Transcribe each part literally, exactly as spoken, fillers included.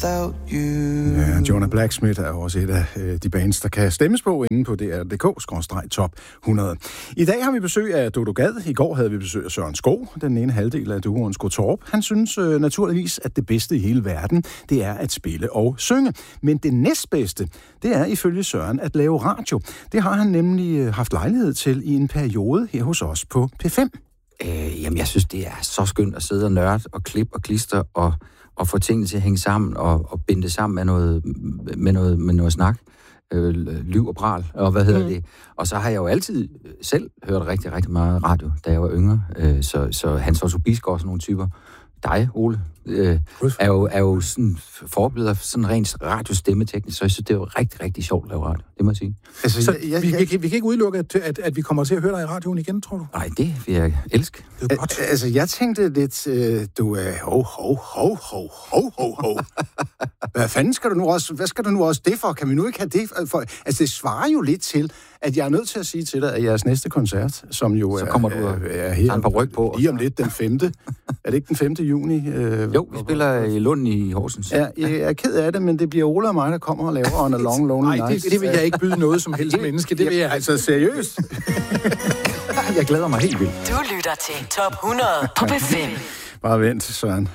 without you. Ja, Jonah Blacksmith er også et af øh, de bands, der kan stemmes på inde på D R punktum d k skråstreg top hundrede. I dag har vi besøg af Dodo Gad. I går havde vi besøg af Søren Skov, den ene halvdel af duoen Skotorp. Han synes øh, naturligvis, at det bedste i hele verden, det er at spille og synge. Men det næstbedste, det er ifølge Søren at lave radio. Det har han nemlig øh, haft lejlighed til i en periode her hos os på P fem. Øh, jamen, jeg synes, det er så skønt at sidde og nørde og klippe og klister og, og få tingene til at hænge sammen og, og binde det sammen med noget, med noget, med noget snak. Øh, lyv og pral, og hvad hedder mm. det. Og så har jeg jo altid selv hørt rigtig, rigtig meget radio, da jeg var yngre. Øh, så, så Hans Otto Bisgaard og sådan nogle typer. Dig, Ole, øh, er jo, er jo sådan forbilleder sådan rent radiostemmeteknisk, så jeg synes, det er jo rigtig, rigtig sjovt at lave radio, det må jeg sige. Altså, så jeg, jeg, vi, vi, vi kan ikke udelukke, at, at, at vi kommer til at høre dig i radioen igen, tror du? Nej, det vil jeg elske. Det er godt. Altså, jeg tænkte lidt, øh, du er ho, ho, ho, ho, ho, ho, ho. Hvad fanden skal du nu også, hvad skal du nu også det for? Kan vi nu ikke have det for? Altså, det svarer jo lidt til, at jeg er nødt til at sige til dig, at jeres næste koncert, som jo så kommer er, du er, er her, på ryg på. Lige om lidt den femte. Er det ikke den femte juni? Øh, jo, vi spiller i Lund i Horsens. Ja, jeg er ked af det, men det bliver Ole og mig, der kommer og laver On a Long Lonely Night. Nej, det, det vil jeg ikke byde noget som helst menneske. Det vil jeg altså seriøst. Jeg glæder mig helt vildt. Du lytter til Top hundrede på P fem. Bare vent, Søren.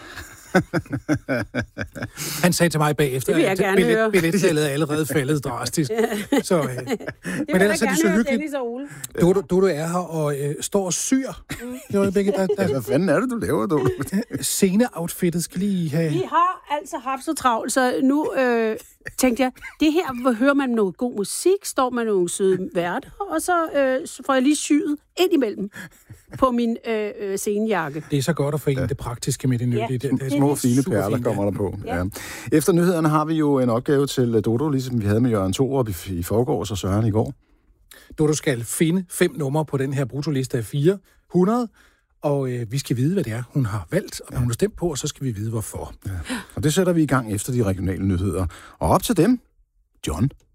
Han sagde til mig bagefter, at billet, billetsalget er allerede faldet drastisk. Så, øh, det men ellers er det så hyggeligt. Ole. Du, du er her og øh, står og syr. Mm. Begge, der, der, hvad fanden er det, du laver, du? Sceneoutfittet skal lige have... Vi har altså haft så travlt, så nu øh, tænkte jeg, det her, hvor hører man noget god musik, står man nogle søde værter, og så, øh, så får jeg lige syet ind imellem på min øh, øh, scenejakke. Det er så godt at forene ja. det praktiske med det nyttige. Ja, det, det er små fine perler, kommer der på. Ja. Ja. Efter nyhederne har vi jo en opgave til Dodo, ligesom vi havde med Jørgen Thorup i, i forgårs og Søren i går. Dodo skal finde fem numre på den her brutoliste af fire hundrede, og øh, vi skal vide, hvad det er, hun har valgt, og hvad ja. hun har stemt på, og så skal vi vide, hvorfor. Ja. Og det sætter vi i gang efter de regionale nyheder. Og op til dem, John